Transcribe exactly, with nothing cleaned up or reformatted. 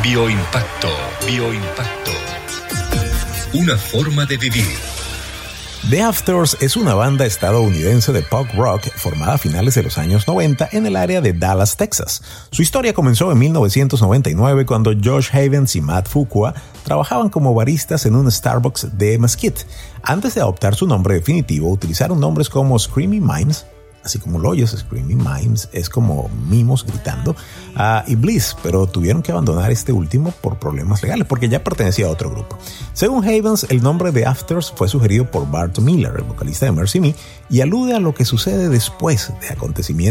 Bioimpacto, bioimpacto. Una forma de vivir. The Afters es una banda estadounidense de pop rock formada a finales de los años noventa en el área de Dallas, Texas. Su historia comenzó en mil novecientos noventa y nueve cuando Josh Havens y Matt Fuqua trabajaban como baristas en un Starbucks de Mesquite. Antes de adoptar su nombre definitivo, utilizaron nombres como Screaming Mimes, así como lo oyes, Screaming Mimes es como mimos gritando, uh, y Bliss, pero tuvieron que abandonar este último por problemas legales, porque ya pertenecía a otro grupo. Según Havens, el nombre de Afters fue sugerido por Bart Miller, el vocalista de Mercy Me, y alude a lo que sucede después de acontecimientos